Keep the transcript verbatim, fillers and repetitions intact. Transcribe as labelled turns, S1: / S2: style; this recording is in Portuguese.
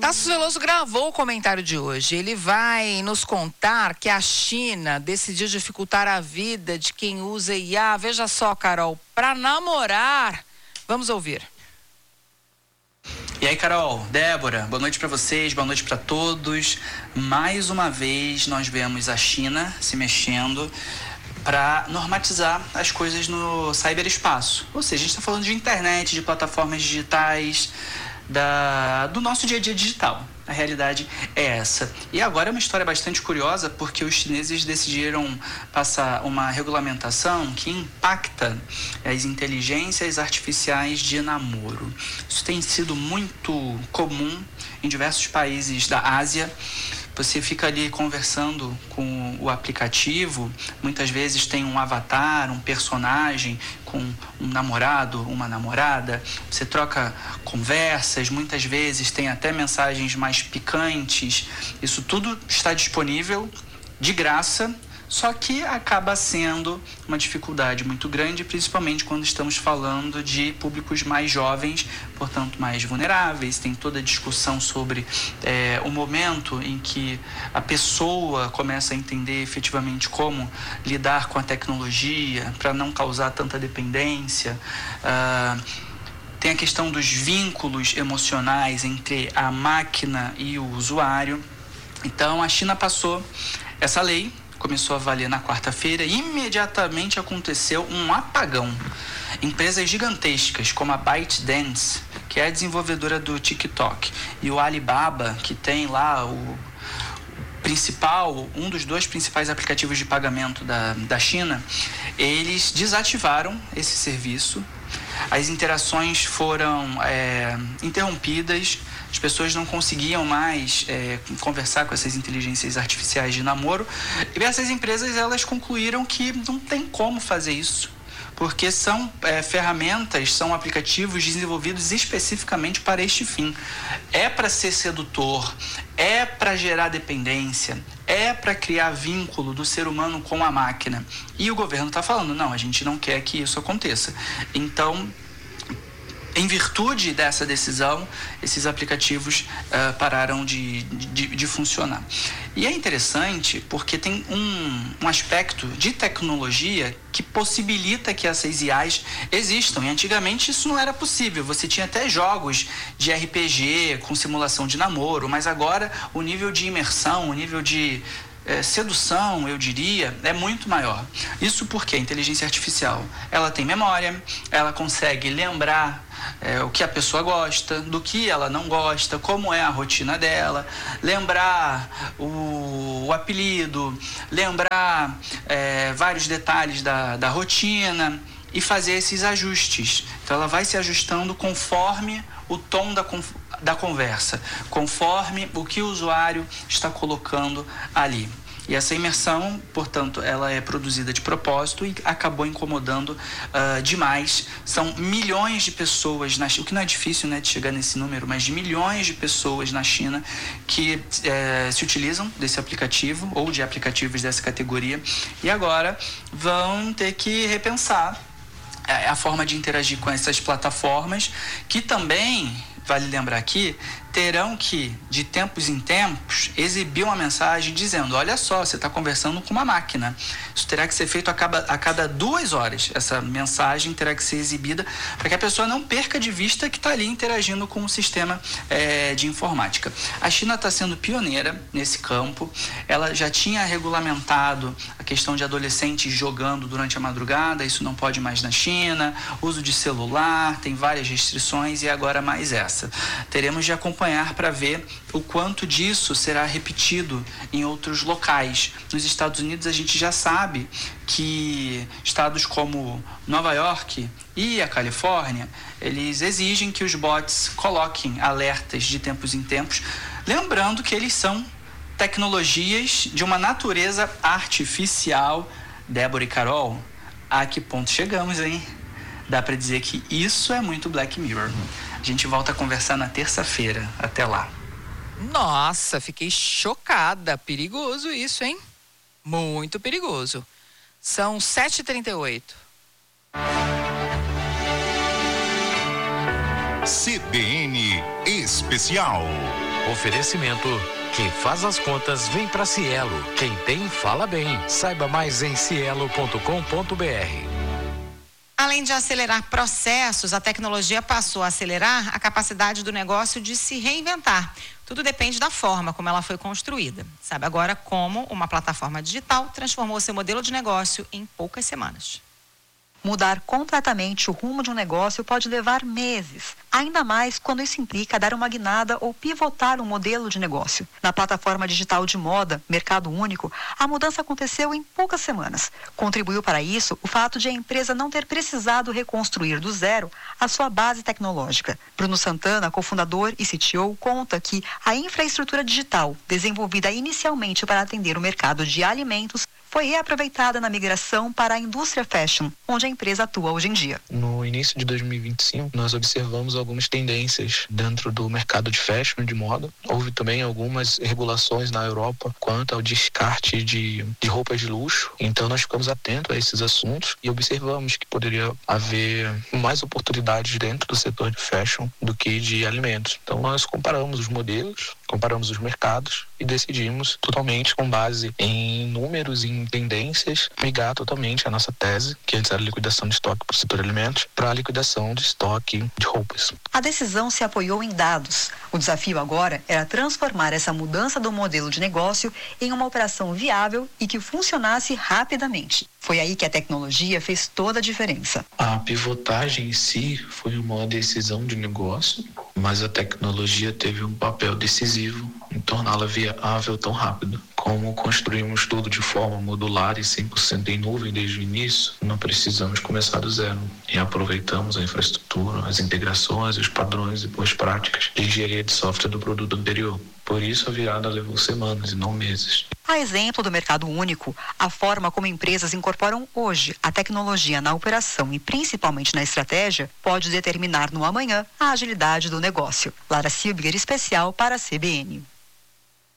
S1: Tasso Veloso gravou o comentário de hoje. Ele vai nos contar que a China decidiu dificultar a vida de quem usa I A. Veja só, Carol, para namorar. Vamos ouvir.
S2: E aí, Carol, Débora, boa noite para vocês, boa noite para todos. Mais uma vez nós vemos a China se mexendo para normatizar as coisas no ciberespaço. Ou seja, a gente está falando de internet, de plataformas digitais, da, do nosso dia a dia digital. A realidade é essa. E agora é uma história bastante curiosa, porque os chineses decidiram passar uma regulamentação que impacta as inteligências artificiais de namoro. Isso tem sido muito comum em diversos países da Ásia. Você fica ali conversando com o aplicativo, muitas vezes tem um avatar, um personagem com um namorado, uma namorada, você troca conversas, muitas vezes tem até mensagens mais picantes. Isso tudo está disponível de graça, só que acaba sendo uma dificuldade muito grande, principalmente quando estamos falando de públicos mais jovens, portanto mais vulneráveis. Tem toda a discussão sobre é, o momento em que a pessoa começa a entender efetivamente como lidar com a tecnologia para não causar tanta dependência. Ah, tem a questão dos vínculos emocionais entre a máquina e o usuário. Então a China passou essa lei, começou a valer na quarta-feira e imediatamente aconteceu um apagão. Empresas gigantescas como a ByteDance, que é a desenvolvedora do TikTok, e o Alibaba, que tem lá o principal, um dos dois principais aplicativos de pagamento da, da China, eles desativaram esse serviço. As interações foram é, interrompidas, as pessoas não conseguiam mais é, conversar com essas inteligências artificiais de namoro, e essas empresas elas concluíram que não tem como fazer isso, porque são é, ferramentas, são aplicativos desenvolvidos especificamente para este fim. É para ser sedutor, é para gerar dependência, é para criar vínculo do ser humano com a máquina. E o governo está falando, não, a gente não quer que isso aconteça. Então, em virtude dessa decisão, esses aplicativos uh, pararam de, de, de funcionar. E é interessante porque tem um, um aspecto de tecnologia que possibilita que essas I As existam. E antigamente isso não era possível. Você tinha até jogos de R P G com simulação de namoro, mas agora o nível de imersão, o nível de É, sedução, eu diria, é muito maior. Isso porque a inteligência artificial, ela tem memória, ela consegue lembrar é, o que a pessoa gosta, do que ela não gosta, como é a rotina dela, lembrar o, o apelido, lembrar é, vários detalhes da, da rotina e fazer esses ajustes. Então ela vai se ajustando conforme o tom da da conversa, conforme o que o usuário está colocando ali. E essa imersão, portanto, ela é produzida de propósito e acabou incomodando uh, demais. São milhões de pessoas, na China, o que não é difícil, né, de chegar nesse número, mas de milhões de pessoas na China que eh, se utilizam desse aplicativo ou de aplicativos dessa categoria e agora vão ter que repensar a forma de interagir com essas plataformas, que também, vale lembrar aqui, terão que, de tempos em tempos, exibir uma mensagem dizendo, olha só, você está conversando com uma máquina. Isso terá que ser feito a cada, a cada duas horas. Essa mensagem terá que ser exibida para que a pessoa não perca de vista que está ali interagindo com o sistema é, de informática. A China está sendo pioneira nesse campo. Ela já tinha regulamentado a questão de adolescentes jogando durante a madrugada. Isso não pode mais na China. Uso de celular, tem várias restrições e agora mais essa. Teremos de acompanhar para ver o quanto disso será repetido em outros locais. Nos Estados Unidos a gente já sabe que estados como Nova York e a Califórnia, eles exigem que os bots coloquem alertas de tempos em tempos, lembrando que eles são tecnologias de uma natureza artificial. Débora e Carol, a que ponto chegamos, hein? Dá para dizer que isso é muito Black Mirror. A gente volta a conversar na terça-feira. Até lá.
S1: Nossa, fiquei chocada. Perigoso isso, hein? Muito perigoso. São sete e trinta e oito.
S3: C B N especial.
S4: Oferecimento: quem faz as contas vem para Cielo. Quem tem, fala bem. Saiba mais em cielo ponto com ponto br.
S1: Além de acelerar processos, a tecnologia passou a acelerar a capacidade do negócio de se reinventar. Tudo depende da forma como ela foi construída. Sabe agora como uma plataforma digital transformou seu modelo de negócio em poucas semanas.
S5: Mudar completamente o rumo de um negócio pode levar meses, ainda mais quando isso implica dar uma guinada ou pivotar um modelo de negócio. Na plataforma digital de moda, Mercado Único, a mudança aconteceu em poucas semanas. Contribuiu para isso o fato de a empresa não ter precisado reconstruir do zero a sua base tecnológica. Bruno Santana, cofundador e C T O, conta que a infraestrutura digital, desenvolvida inicialmente para atender o mercado de alimentos, foi reaproveitada na migração para a indústria fashion, onde a empresa atua hoje em dia.
S6: No início de dois mil e vinte e cinco, nós observamos algumas tendências dentro do mercado de fashion, de moda. Houve também algumas regulações na Europa quanto ao descarte de, de roupas de luxo. Então nós ficamos atentos a esses assuntos e observamos que poderia haver mais oportunidades dentro do setor de fashion do que de alimentos. Então nós comparamos os modelos, comparamos os mercados e decidimos totalmente com base em números e em tendências, migrar totalmente a nossa tese, que antes era liquidação de estoque para o setor de alimentos, para a liquidação de estoque de roupas.
S5: A decisão se apoiou em dados. O desafio agora era transformar essa mudança do modelo de negócio em uma operação viável e que funcionasse rapidamente. Foi aí que a tecnologia fez toda a diferença.
S6: A pivotagem em si foi uma decisão de negócio, mas a tecnologia teve um papel decisivo em torná-la viável tão rápido. Como construímos tudo de forma modular e cem por cento em nuvem desde o início, não precisamos começar do zero. E aproveitamos a infraestrutura, as integrações, os padrões e boas práticas de engenharia de software do produto anterior. Por isso a virada levou semanas e não meses.
S5: A exemplo do Mercado Único, a forma como empresas incorporam hoje a tecnologia na operação e principalmente na estratégia pode determinar no amanhã a agilidade do negócio. Lara Silbiger, especial para a C B N.